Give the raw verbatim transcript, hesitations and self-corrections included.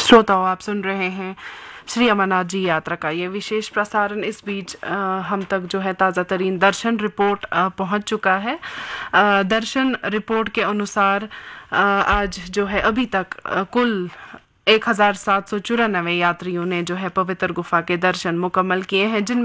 श्रोताओं, आप सुन रहे हैं श्री अमरनाथ जी यात्रा का ये विशेष प्रसारण। इस बीच आ, हम तक जो है ताज़ा तरीन दर्शन रिपोर्ट आ, पहुंच चुका है। आ, दर्शन रिपोर्ट के अनुसार आ, आज जो है अभी तक आ, कुल एक हजार सात सौ चौरानवे यात्रियों ने जो है पवित्र गुफा के दर्शन मुकम्मल किए हैं, जिन